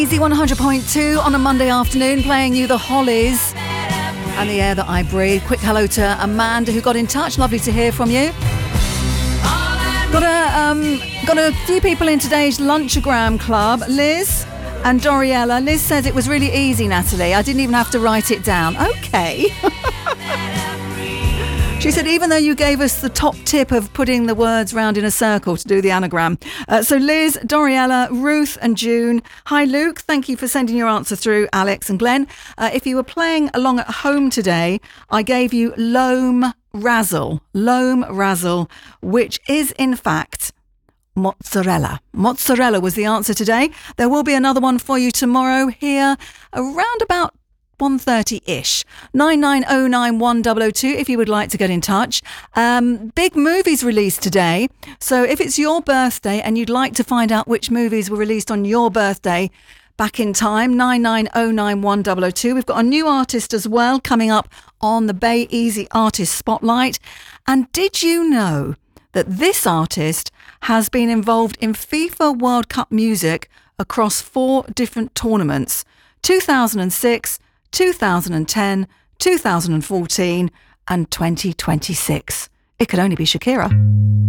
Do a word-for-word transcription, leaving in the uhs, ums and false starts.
Easy one hundred point two on a Monday afternoon, playing you the Hollies and The Air That I Breathe. Quick hello to Amanda who got in touch. Lovely to hear from you. Got a um, got a few people in today's Lunchagram Club. Liz and Doriella. Liz says it was really easy, Natalie. I didn't even have to write it down. Okay. She said, even though you gave us the top tip of putting the words round in a circle to do the anagram. Uh, so Liz, Doriella, Ruth and June. Hi, Luke. Thank you for sending your answer through, Alex and Glenn. Uh, if you were playing along at home today, I gave you Loam Razzle. Loam Razzle, which is, in fact, mozzarella. Mozzarella was the answer today. There will be another one for you tomorrow here around about one thirty-ish. nine nine oh nine one oh oh two if you would like to get in touch. Um, big movies released today. So if it's your birthday and you'd like to find out which movies were released on your birthday back in time, nine nine oh nine one oh oh two. We've got a new artist as well coming up on the Bay Easy Artist Spotlight. And did you know that this artist has been involved in FIFA World Cup music across four different tournaments? two thousand six, two thousand ten, two thousand fourteen and twenty twenty-six. It could only be Shakira.